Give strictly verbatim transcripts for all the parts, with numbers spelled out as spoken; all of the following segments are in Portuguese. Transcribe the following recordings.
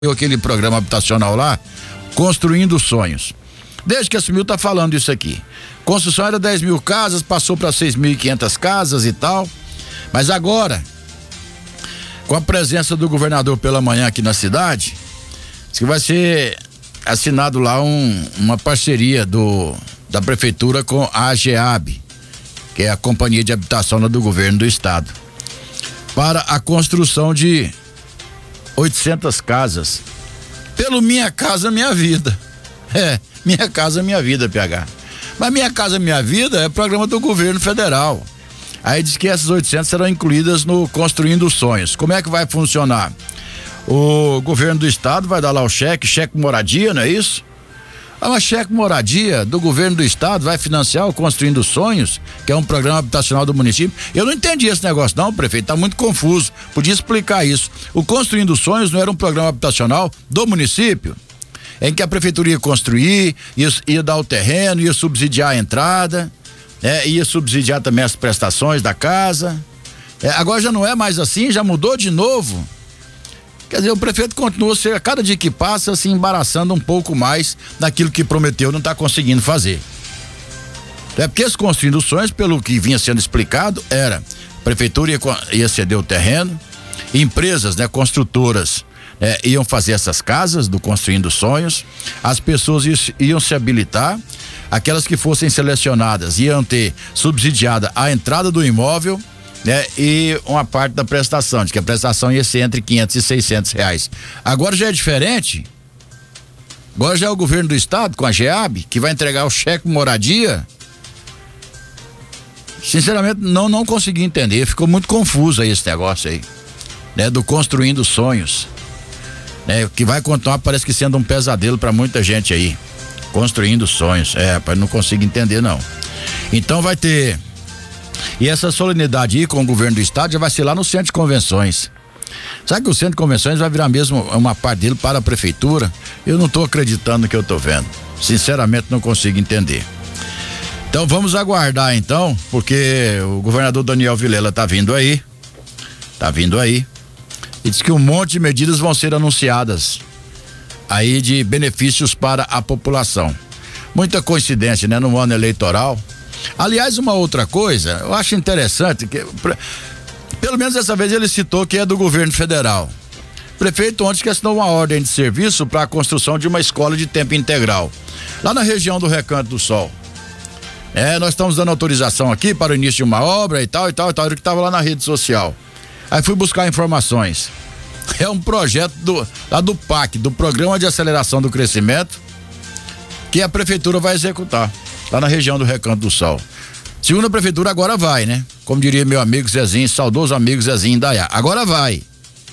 aquele programa habitacional lá, Construindo Sonhos. Desde que assumiu tá falando isso aqui. Construção era dez mil casas, passou para seis mil e quinhentas casas e tal. Mas agora, com a presença do governador pela manhã aqui na cidade, diz que vai ser assinado lá um, uma parceria do, da prefeitura com a AGEAB, que é a Companhia de Habitação do Governo do Estado, para a construção de oitocentas casas. Pelo Minha Casa Minha Vida. É, Minha Casa Minha Vida, P H. Mas Minha Casa Minha Vida é programa do governo federal. Aí diz que essas oitocentas serão incluídas no Construindo Sonhos. Como é que vai funcionar? O governo do estado vai dar lá o cheque, cheque moradia, não é isso? Ah, mas cheque moradia do governo do estado vai financiar o Construindo Sonhos, que é um programa habitacional do município. Eu não entendi esse negócio não, prefeito, tá muito confuso. Podia explicar isso. O Construindo Sonhos não era um programa habitacional do município, em que a prefeitura ia construir, ia, ia dar o terreno, ia subsidiar a entrada, né? Ia subsidiar também as prestações da casa. É, agora já não é mais assim, já mudou de novo. Quer dizer, o prefeito continua, a cada dia que passa, se embaraçando um pouco mais daquilo que prometeu, não está conseguindo fazer. É porque esse Construindo Sonhos, pelo que vinha sendo explicado, era a prefeitura ia, ia ceder o terreno, empresas, né, construtoras, né, iam fazer essas casas do Construindo Sonhos, as pessoas iam, iam se habilitar, aquelas que fossem selecionadas iam ter subsidiada a entrada do imóvel, né? E uma parte da prestação, de que a prestação ia ser entre quinhentos e seiscentos reais. Agora já é diferente. Agora já é o governo do estado com a AGEAB que vai entregar o cheque moradia. Sinceramente, não não consegui entender, ficou muito confuso aí esse negócio aí, né? Do Construindo Sonhos, né? Que vai continuar, parece que sendo um pesadelo para muita gente aí. Construindo Sonhos, é, rapaz, não consigo entender não. Então vai ter. E essa solenidade aí com o governo do estado já vai ser lá no centro de convenções. Sabe que o centro de convenções vai virar mesmo uma parte dele para a prefeitura? Eu não estou acreditando no que eu estou vendo. Sinceramente não consigo entender. Então vamos aguardar então, porque o governador Daniel Vilela tá vindo aí. Tá vindo aí. E diz que um monte de medidas vão ser anunciadas aí de benefícios para a população. Muita coincidência, né? No ano eleitoral. Aliás, uma outra coisa, eu acho interessante que, pelo menos dessa vez ele citou que é do governo federal. O prefeito ontem assinou uma ordem de serviço para a construção de uma escola de tempo integral, lá na região do Recanto do Sol. É, nós estamos dando autorização aqui para o início de uma obra e tal e tal e tal, que estava lá na rede social. Aí fui buscar informações. É um projeto do, lá do P A C, do Programa de Aceleração do Crescimento, que a prefeitura vai executar lá na região do Recanto do Sol. Segundo a prefeitura, agora vai, né? Como diria meu amigo Zezinho, saudoso amigo Zezinho Indaiá. Agora vai.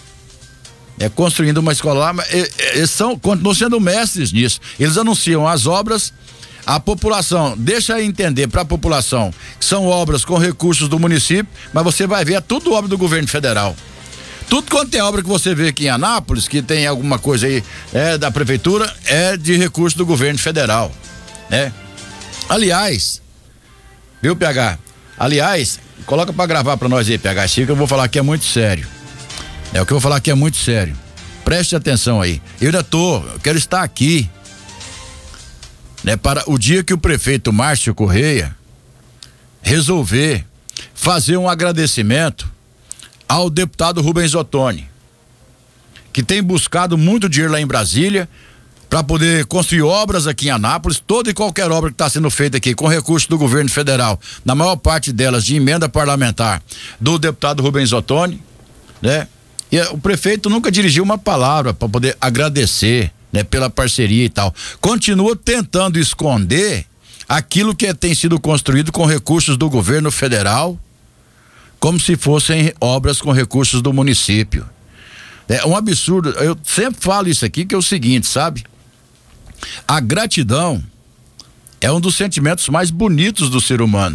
É construindo uma escola lá, mas eles são, continuam sendo mestres nisso. Eles anunciam as obras, a população, deixa entender para a população que são obras com recursos do município, mas você vai ver, é tudo obra do governo federal. Tudo quanto é obra que você vê aqui em Anápolis, que tem alguma coisa aí é, da prefeitura, é de recurso do governo federal, né? Aliás, viu, P H? Aliás, coloca pra gravar pra nós aí, P H, sim, que eu vou falar aqui é muito sério. É o que eu vou falar aqui é muito sério. Preste atenção aí. Eu ainda tô, eu quero estar aqui, né, para o dia que o prefeito Márcio Correia resolver fazer um agradecimento ao deputado Rubens Ottoni, que tem buscado muito dinheiro lá em Brasília para poder construir obras aqui em Anápolis, toda e qualquer obra que está sendo feita aqui com recursos do governo federal, na maior parte delas de emenda parlamentar do deputado Rubens Ottoni, né? E o prefeito nunca dirigiu uma palavra para poder agradecer, né, pela parceria e tal. Continua tentando esconder aquilo que tem sido construído com recursos do governo federal, como se fossem obras com recursos do município. É um absurdo. Eu sempre falo isso aqui, que é o seguinte, sabe? A gratidão é um dos sentimentos mais bonitos do ser humano.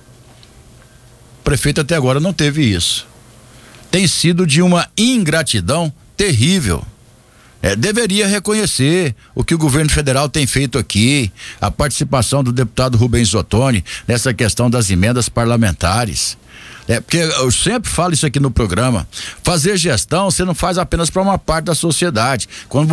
O prefeito até agora não teve isso. Tem sido de uma ingratidão terrível. É, deveria reconhecer o que o governo federal tem feito aqui, a participação do deputado Rubens Ottoni nessa questão das emendas parlamentares. É porque eu sempre falo isso aqui no programa. Fazer gestão você não faz apenas para uma parte da sociedade. Quando